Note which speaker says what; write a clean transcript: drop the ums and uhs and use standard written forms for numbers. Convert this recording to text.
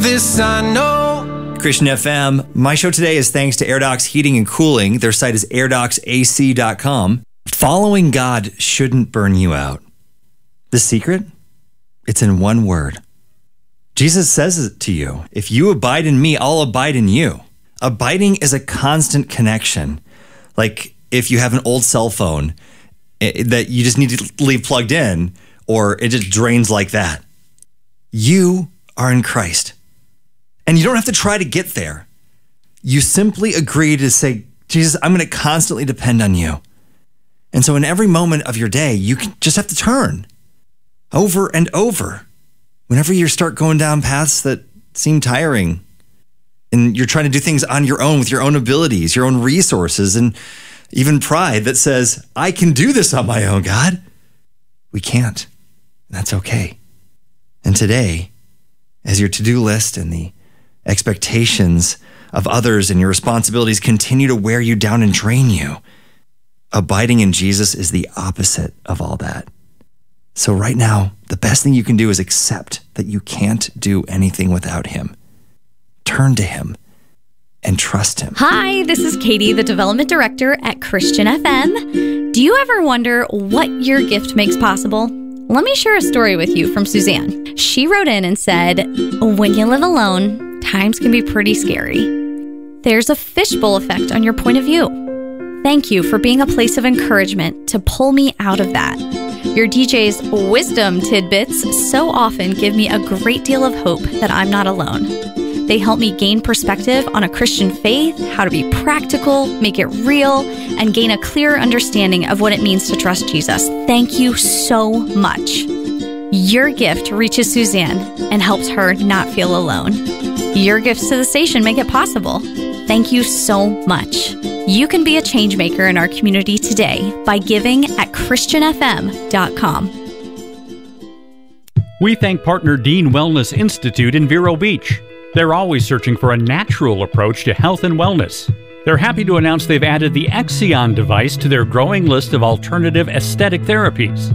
Speaker 1: This I know.
Speaker 2: Christian FM. My show today is thanks to AirDocs Heating and Cooling. Their site is airdocsac.com. Following God shouldn't burn you out. The secret? It's in one word. Jesus says it to you. If you abide in me, I'll abide in you. Abiding is a constant connection. Like if you have an old cell phone that you just need to leave plugged in, or it just drains like that. You are in Christ. And you don't have to try to get there. You simply agree to say, Jesus, I'm going to constantly depend on you. And so in every moment of your day, you just have to turn over and over. Whenever you start going down paths that seem tiring and you're trying to do things on your own with your own abilities, your own resources, and even pride that says, I can do this on my own, God. We can't. That's okay. And today, as your to-do list and the expectations of others and your responsibilities continue to wear you down and drain you, abiding in Jesus is the opposite of all that. So right now, the best thing you can do is accept that you can't do anything without him. Turn to him and trust him.
Speaker 3: Hi, this is Katie, the Development Director at Christian FM. Do you ever wonder what your gift makes possible? Let me share a story with you from Suzanne. She wrote in and said, when you live alone, times can be pretty scary. There's a fishbowl effect on your point of view. Thank you for being a place of encouragement to pull me out of that. Your DJ's wisdom tidbits so often give me a great deal of hope that I'm not alone. They help me gain perspective on a Christian faith, how to be practical, make it real, and gain a clearer understanding of what it means to trust Jesus. Thank you so much. Your gift reaches Suzanne and helps her not feel alone. Your gifts to the station make it possible. Thank you so much. You can be a change maker in our community today by giving at christianfm.com.
Speaker 4: We thank partner Dean Wellness Institute in Vero Beach. They're always searching for a natural approach to health and wellness. They're happy to announce they've added the Exion device to their growing list of alternative aesthetic therapies.